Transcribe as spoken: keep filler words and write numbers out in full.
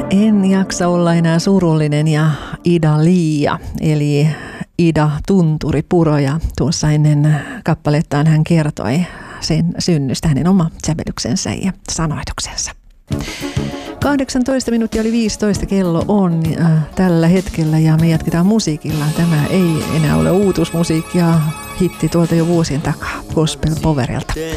En jaksa olla enää surullinen ja Ida Liia, eli Ida Tunturi Puroja. Tuossa ennen kappalettaan hän kertoi sen synnystä, hänen oma sävellyksensä ja sanoituksensa. kahdeksantoista minuuttia oli viisitoista kello on äh, tällä hetkellä ja me jatketaan musiikilla. Tämä ei enää ole uutuusmusiikkia, hitti tuolta jo vuosien takaa Gospel Powerilta.